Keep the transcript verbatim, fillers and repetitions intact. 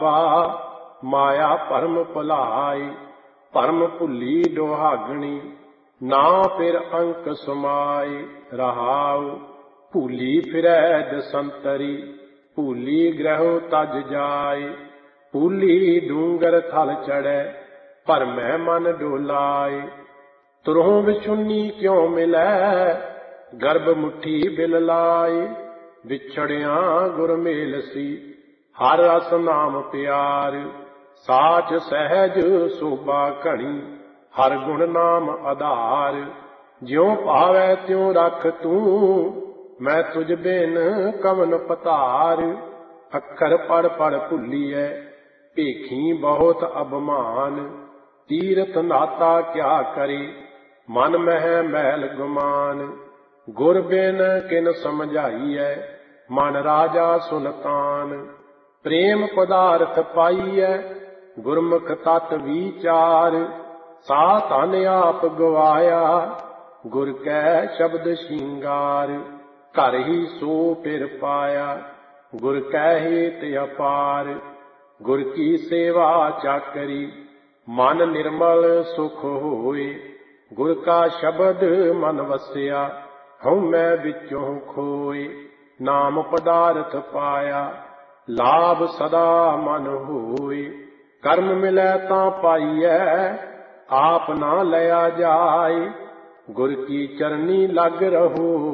माया भरम भुलाए, भरम भुली डोहागणी, ना फिर अंक समाए। रहाउ भूली फिरै दसंतरी, भूली ग्रह तज जाए। भूली डूंगर थल चढ़ै, भरमै मन डोलाए। तुरहों विछुन्नी क्यों मिलै, गर्भ मुट्ठी बिल लाए। विछड़िया गुर मेल सी, हर रस नाम प्यार। साच सहज शोभा घणी, हर गुण नाम आधार। ज्यों भावै त्यों रख तू, मैं तुझ बिन कवन पतार। अखर पढ़ पढ़ भुलिए, भेखी बहुत अभिमान। तीरथ नाता क्या करे, मन मह मैल गुमान। गुर बिन किन समझाइए, मन राजा सुनतान। प्रेम पदार्थ पाइए, गुरमुख तत् विचार। सा धन आप गवाया, गुर कै शब्द श्रृंगार। घर ही सो फिर पाया, गुर कै हेत अपार। गुर की सेवा चाकरी, मन निर्मल सुख होए। गुर का शब्द मन वसिया, हऊँ मैं विचों खोए। नाम पदार्थ पाया, लाभ सदा मन होए। कर्म मिलै तां पाइयै, आप ना लया जाए। गुर की चरनी लग रहो,